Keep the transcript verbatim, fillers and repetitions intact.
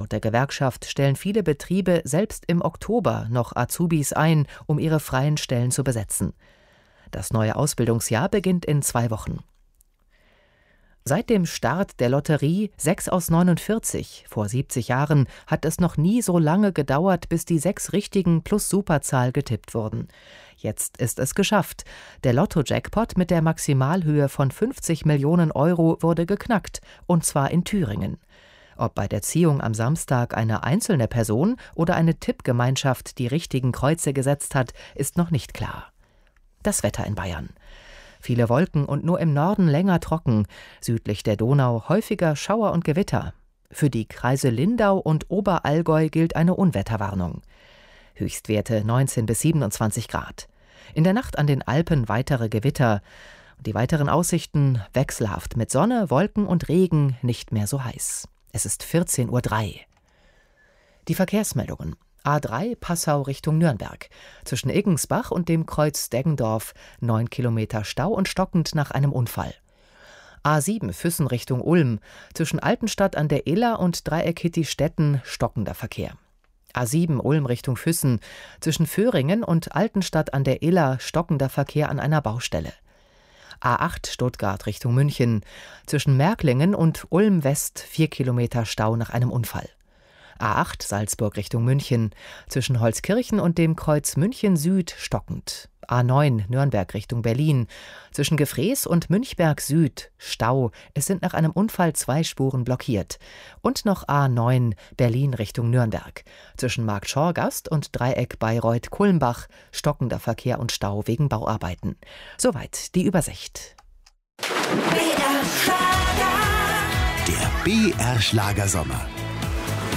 Laut der Gewerkschaft stellen viele Betriebe selbst im Oktober noch Azubis ein, um ihre freien Stellen zu besetzen. Das neue Ausbildungsjahr beginnt in zwei Wochen. Seit dem Start der Lotterie sechs aus neunundvierzig vor siebzig Jahren hat es noch nie so lange gedauert, bis die sechs richtigen plus Superzahl getippt wurden. Jetzt ist es geschafft. Der Lotto-Jackpot mit der Maximalhöhe von fünfzig Millionen Euro wurde geknackt, und zwar in Thüringen. Ob bei der Ziehung am Samstag eine einzelne Person oder eine Tippgemeinschaft die richtigen Kreuze gesetzt hat, ist noch nicht klar. Das Wetter in Bayern. Viele Wolken und nur im Norden länger trocken, südlich der Donau häufiger Schauer und Gewitter. Für die Kreise Lindau und Oberallgäu gilt eine Unwetterwarnung. Höchstwerte neunzehn bis siebenundzwanzig Grad. In der Nacht an den Alpen weitere Gewitter. Die weiteren Aussichten wechselhaft mit Sonne, Wolken und Regen, nicht mehr so heiß. Es ist vierzehn Uhr drei. Die Verkehrsmeldungen. A drei Passau Richtung Nürnberg. Zwischen Iggensbach und dem Kreuz Deggendorf neun Kilometer Stau und stockend nach einem Unfall. A sieben Füssen Richtung Ulm. Zwischen Altenstadt an der Iller und Dreieck Hittistetten stockender Verkehr. A sieben Ulm Richtung Füssen. Zwischen Föhringen und Altenstadt an der Iller stockender Verkehr an einer Baustelle. A acht Stuttgart Richtung München. Zwischen Märklingen und Ulm West vier Kilometer Stau nach einem Unfall. A acht Salzburg Richtung München, zwischen Holzkirchen und dem Kreuz München Süd stockend. A neun Nürnberg Richtung Berlin, zwischen Gefrees und Münchberg Süd Stau, es sind nach einem Unfall zwei Spuren blockiert. Und noch A neun Berlin Richtung Nürnberg, zwischen Marktschorgast und Dreieck Bayreuth-Kulmbach stockender Verkehr und Stau wegen Bauarbeiten. Soweit die Übersicht. Der B R Schlager Sommer.